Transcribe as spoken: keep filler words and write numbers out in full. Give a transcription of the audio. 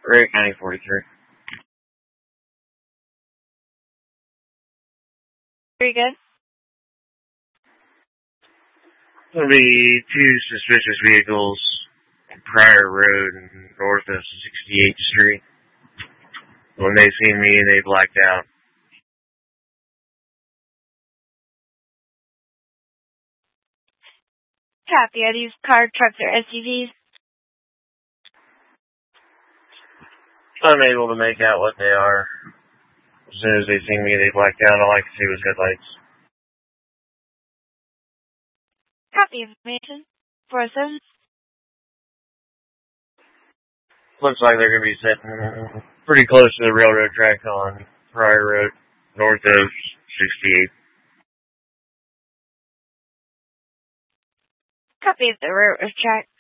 Rick, nine forty-three. Very good. There'll be two suspicious vehicles on Pryor Road north of sixty-eighth Street. When they seen me, they blacked out. Copy. Are these car, trucks, or S U Vs? Unable to make out what they are. As soon as they seen me, they blacked out. All I could see was headlights. Copy information. four oh seven. Looks like they're going to be sitting pretty close to the railroad track on Pryor Road, north of sixty-eighth. Copy of the railroad track.